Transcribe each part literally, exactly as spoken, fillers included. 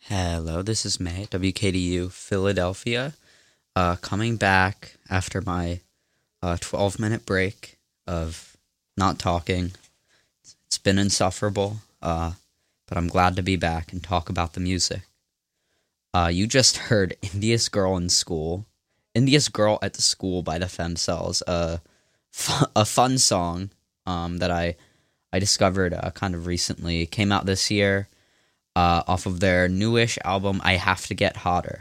Hello, this is May, W K D U Philadelphia, uh, coming back after my uh, twelve-minute break of not talking. It's been insufferable, uh, but I'm glad to be back and talk about the music. Uh, you just heard India's Girl in School, India's Girl at the School by the Femcells, uh, fu- a fun song um, that I, I discovered uh, kind of recently. It came out this year. Uh, off of their newish album, I Have to Get Hotter.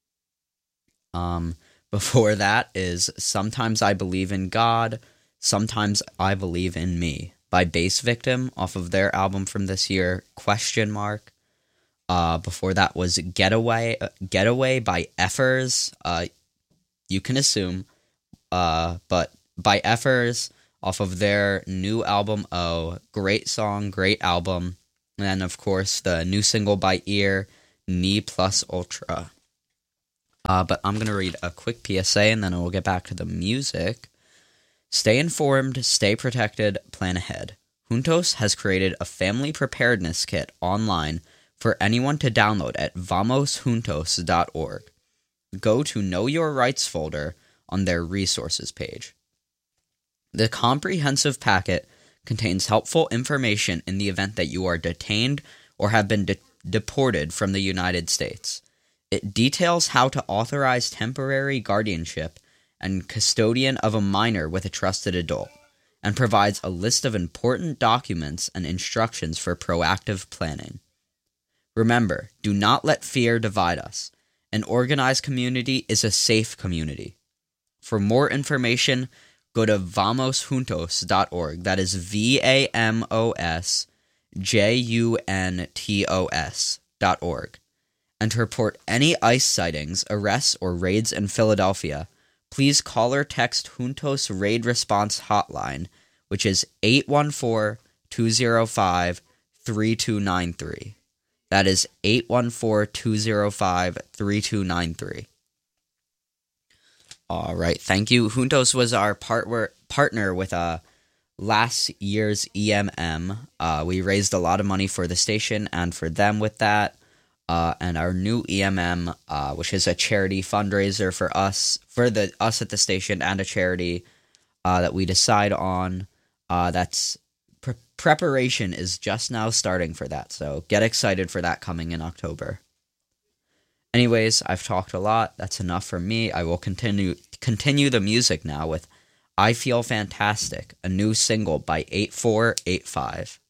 Um, before that is Sometimes I Believe in God, Sometimes I Believe in Me by Bass Victim off of their album from this year, Question Mark. Uh, before that was Getaway, uh, Getaway by Effers. Uh, you can assume, uh, but by Effers off of their new album, Oh, great song, great album. And then, of course, the new single by Ear, Knee Plus Ultra. Uh, but I'm going to read a quick P S A, and then we'll get back to the music. Stay informed, stay protected, plan ahead. Juntos has created a family preparedness kit online for anyone to download at vamos juntos dot org. Go to Know Your Rights folder on their resources page. The comprehensive packet contains helpful information in the event that you are detained or have been de- deported from the United States. It details how to authorize temporary guardianship and custodian of a minor with a trusted adult, and provides a list of important documents and instructions for proactive planning. Remember, do not let fear divide us. An organized community is a safe community. For more information, go to vamos juntos dot org. That is V A M O S J U N T O S dot org. And to report any ICE sightings, arrests, or raids in Philadelphia, please call or text Juntos Raid Response Hotline, which is eight one four, two zero five, three two nine three. That is eight one four, two zero five, three two nine three. All right, thank you. Juntos was our part- partner with uh, last year's E M M. Uh, we raised a lot of money for the station and for them with that. Uh, and our new E M M, uh, which is a charity fundraiser for us, for the us at the station, and a charity uh, that we decide on. Uh, that's pre- preparation is just now starting for that, so get excited for that coming in October. Anyways, I've talked a lot. That's enough for me. I will continue continue the music now with I Feel Fantastic, a new single by eight four eight five.